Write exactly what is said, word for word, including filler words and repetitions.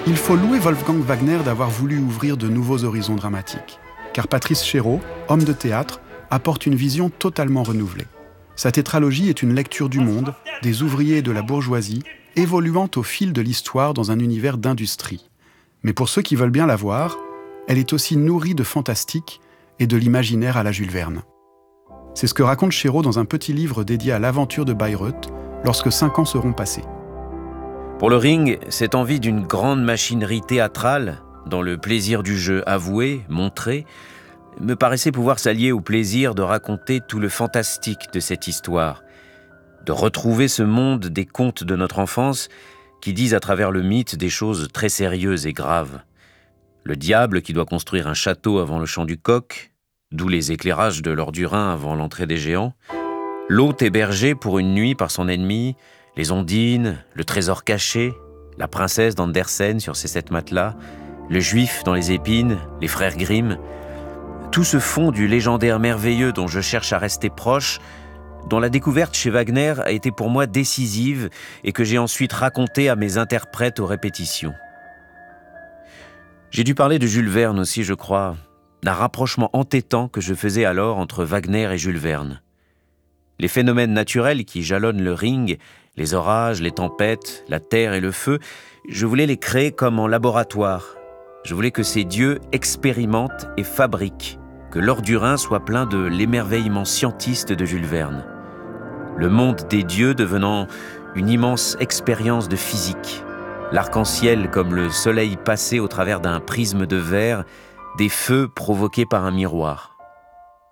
Il faut louer Wolfgang Wagner d'avoir voulu ouvrir de nouveaux horizons dramatiques. Car Patrice Chéreau, homme de théâtre, apporte une vision totalement renouvelée. Sa tétralogie est une lecture du monde, des ouvriers et de la bourgeoisie, évoluant au fil de l'histoire dans un univers d'industrie. Mais pour ceux qui veulent bien la voir, elle est aussi nourrie de fantastique et de l'imaginaire à la Jules Verne. C'est ce que raconte Chéreau dans un petit livre dédié à l'aventure de Bayreuth, lorsque cinq ans seront passés. Pour le Ring, cette envie d'une grande machinerie théâtrale, dont le plaisir du jeu avoué, montré, me paraissait pouvoir s'allier au plaisir de raconter tout le fantastique de cette histoire, de retrouver ce monde des contes de notre enfance qui disent à travers le mythe des choses très sérieuses et graves. Le diable qui doit construire un château avant le chant du coq, d'où les éclairages de l'Ordurin avant l'entrée des géants, l'hôte hébergé pour une nuit par son ennemi, les ondines, le trésor caché, la princesse d'Andersen sur ses sept matelas, le juif dans les épines, les frères Grimm, tout ce fond du légendaire merveilleux dont je cherche à rester proche, dont la découverte chez Wagner a été pour moi décisive et que j'ai ensuite raconté à mes interprètes aux répétitions. J'ai dû parler de Jules Verne aussi, je crois, d'un rapprochement entêtant que je faisais alors entre Wagner et Jules Verne. Les phénomènes naturels qui jalonnent le Ring, les orages, les tempêtes, la terre et le feu, je voulais les créer comme en laboratoire. Je voulais que ces dieux expérimentent et fabriquent, que l'Ordurin soit plein de l'émerveillement scientiste de Jules Verne. Le monde des dieux devenant une immense expérience de physique. L'arc-en-ciel comme le soleil passé au travers d'un prisme de verre, des feux provoqués par un miroir.